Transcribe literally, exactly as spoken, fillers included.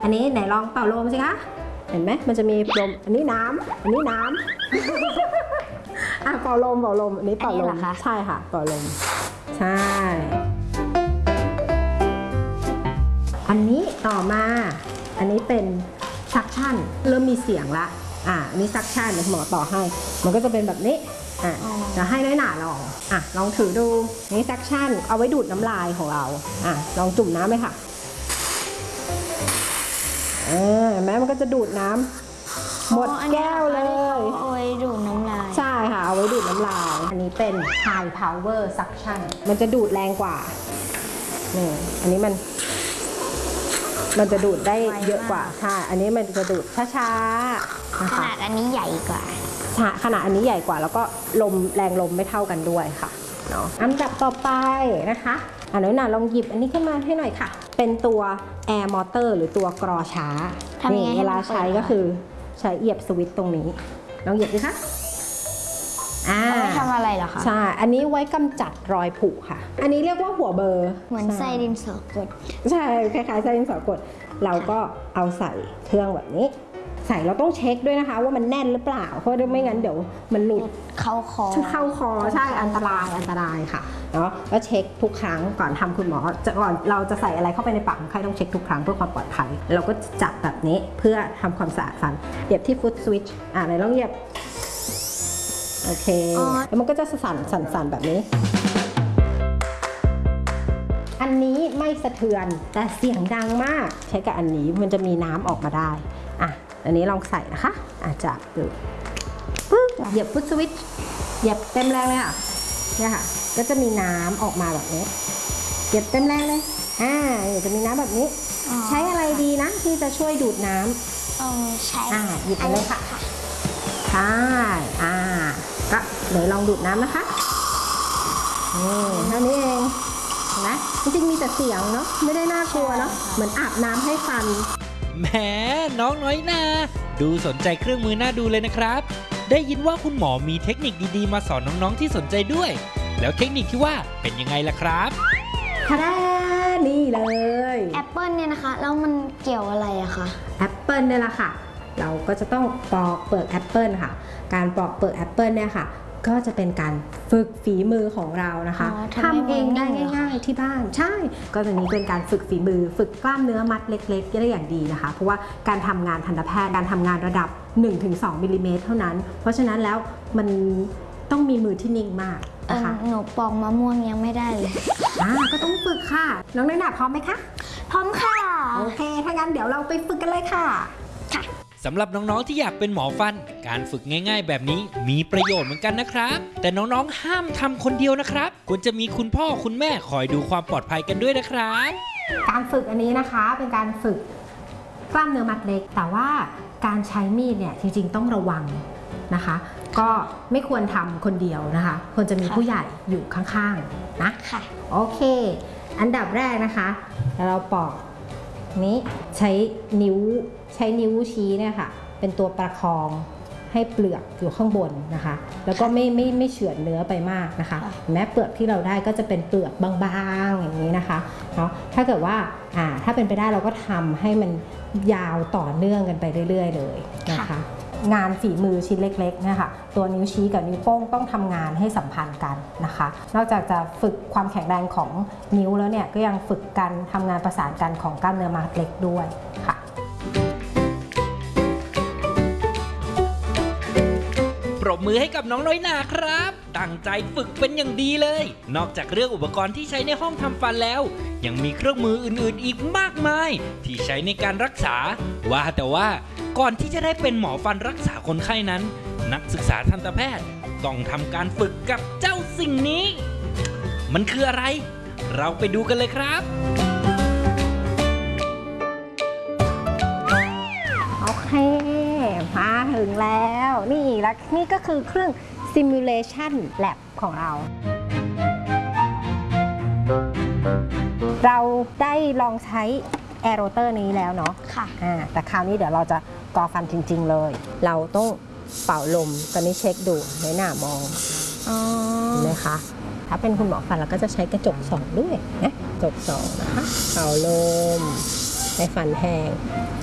อันนี้ไหนลองเป่าลมสิคะเห็นไหมมันจะมีลมอันนี้น้ำอันนี้น้ำอ่ะเป่าลมเป่าลมอันนี้เป่าลมใช่ค่ะเป่าลมใช่อันนี้ต่อมาอันนี้เป็นซักชั่นเริ่มมีเสียงละอ่ะอันนี้ซักชั่นหมอต่อให้มันก็จะเป็นแบบนี้อ่ะจะให้น้อยหนาลองอ่ะลองถือดูนี่ซักชั่นเอาไว้ดูดน้ำลายของเราอ่ะลองจุ่มน้ำไหมค่ะเออแม้มันก็จะดูดน้ำหมดแก้วเลยเอาไว้ดูดน้ำลายใช่ค่ะเอาไว้ดูดน้ำลายอันนี้เป็น high power suction มันจะดูดแรงกว่านี่อันนี้มันมันจะดูดได้เยอะกว่าค่ะอันนี้มันจะดูดช้าๆนะคะขนาดอันนี้ใหญ่กว่าขนาดอันนี้ใหญ่กว่าแล้วก็ลมแรงลมไม่เท่ากันด้วยค่ะเนาะอันดับต่อไปนะคะอันนี้น่ะลองหยิบอันนี้ขึ้นมาให้หน่อยค่ะเป็นตัว air motor หรือตัวกรอช้านี่เวลาใช้ก็คือใช้เหยียบสวิตช์ตรงนี้ลองเหยียบดิคะอ่าไม่ทำอะไรหรอคะใช่อันนี้ไว้กำจัดรอยผุค่ะอันนี้เรียกว่าหัวเบอร์เหมือนไส้ดินสอกดใช่คล้ายๆไส้ดินสอกดเราก็เอาใส่เครื่องแบบนี้ใส่เราต้องเช็คด้วยนะคะว่ามันแน่นหรือเปล่าเพราะไม่งั้นเดี๋ยวมันหลุดเข้าคอเข้าคอใช่อันตรายอันตรายค่ะเนาะแล้วเช็คทุกครั้งก่อนทำคุณหมอจะก่อนเราจะใส่อะไรเข้าไปในปากคนไข้ต้องเช็คทุกครั้งเพื่อความปลอดภัยเราก็จับแบบนี้เพื่อทำความสะอาดฟันเหยียบที่ฟุตสวิตช์อ่าไหนลองเหยียบโอเคแล้วมันก็จะสั่นสั่นสั่นแบบนี้อันนี้ไม่สะเทือนแต่เสียงดังมากใช้กับอันนี้มันจะมีน้ำออกมาได้อ่ะอันนี้ลองใส่นะคะอาจจะปึ๊บปึ๊บเหยียบฟุตสวิตช์เหยียบเต็มแรงเลยค่ะเนี่ยค่ะก็จะมีน้ำออกมาแบบนี้เหยียบเต็มแรงเลยอ่าจะมีน้ำแบบนี้ใช้อะไรดีนะที่จะช่วยดูดน้ำใช้อ่าหยิบไปเลยค่ะใช่อ่าก็เดี๋ยวลองดูดน้ำนะคะนี่เท่านี้เองนะจริงๆมีแต่เสียงเนาะไม่ได้น่ากลัวเนาะเหมือนอาบน้ำให้ฟันแหมน้องน้อยนาดูสนใจเครื่องมือน่าดูเลยนะครับได้ยินว่าคุณหมอมีเทคนิคดีๆมาสอนน้องๆที่สนใจด้วยแล้วเทคนิคที่ว่าเป็นยังไงล่ะครับทาดานี่เลยแอปเปิลเนี่ยนะคะแล้วมันเกี่ยวอะไรอะคะแอปเปิลเนี่ยแหละค่ะเราก็จะต้องปอกเปลือกแอปเปิลค่ะการปอกเปลือกแอปเปิลเนี่ยค่ะก็จะเป็นการฝึกฝีมือของเรานะคะทำเองได้ง่ายๆที่บ้านใช่ก็ตรงนี้เป็นการฝึกฝีมือฝึกกล้ามเนื้อมัดเล็กๆได้อย่างดีนะคะเพราะว่าการทำงานทันตแพทย์การทำงานระดับ หนึ่งถึงสอง มิลลิเมตรเท่านั้นเพราะฉะนั้นแล้วมันต้องมีมือที่นิ่งมากนะคะหนูปอกมะม่วงยังไม่ได้เลยอ่าก็ต้องฝึกค่ะน้องน้อยหนาพร้อมไหมคะพร้อมค่ะโอเคถ้างั้นเดี๋ยวเราไปฝึกกันเลยค่ะค่ะสำหรับน้องๆที่อยากเป็นหมอฟันการฝึกง่ายๆแบบนี้มีประโยชน์เหมือนกันนะครับแต่น้องๆห้ามทำคนเดียวนะครับควรจะมีคุณพ่อคุณแม่คอยดูความปลอดภัยกันด้วยนะครับการฝึกอันนี้นะคะเป็นการฝึกกล้ามเนื้อมัดเล็กแต่ว่าการใช้มีดเนี่ยจริงๆต้องระวังนะคะก็ไม่ควรทำคนเดียวนะคะควรจะมีผู้ใหญ่อยู่ข้างๆนะค่ะโอเคอันดับแรกนะคะเราปอกนี้ใช้นิ้วใช้นิ้วชี้เนี่ยค่ะเป็นตัวประคองให้เปลือกอยู่ข้างบนนะคะแล้วก็ไม่ไม่ไม่เฉือนเนื้อไปมากนะคะแม้เปลือกที่เราได้ก็จะเป็นเปลือกบางๆอย่างนี้นะคะเนาะถ้าเกิดว่าอ่าถ้าเป็นไปได้เราก็ทำให้มันยาวต่อเนื่องกันไปเรื่อยๆเลยนะคะงานฝีมือชิ้นเล็กๆนะคะตัวนิ้วชี้กับนิ้วโป้งต้องทำงานให้สัมพันธ์กันนะคะนอกจากจะฝึกความแข็งแรงของนิ้วแล้วเนี่ยก็ยังฝึกการทำงานประสานกันของกล้ามเนื้อมัดเล็กด้วยค่ะปรบมือให้กับน้องน้อยนาครับตั้งใจฝึกเป็นอย่างดีเลยนอกจากเรื่องอุปกรณ์ที่ใช้ในห้องทำฟันแล้วยังมีเครื่องมืออื่นๆอีกมากมายที่ใช้ในการรักษาว่าแต่ว่าก่อนที่จะได้เป็นหมอฟันรักษาคนไข้นั้นนักศึกษาทันตแพทย์ต้องทำการฝึกกับเจ้าสิ่งนี้มันคืออะไรเราไปดูกันเลยครับโอเคมาถึงแล้วนี่และนี่ก็คือเครื่อง Simulation Lab ของเราเราได้ลองใช้ Air Rotor นี้แล้วเนาะค่ะอ่าแต่คราวนี้เดี๋ยวเราจะกอฟันจริงๆเลยเราต้องเป่าลมตอนนี้เช็คดูในหน้ามองเห็นไหมคะถ้าเป็นคุณหมอฟันเราก็จะใช้กระจกส่องด้วยนะกระจกส่องนะคะเป่าลมใให้ฟันแห้ง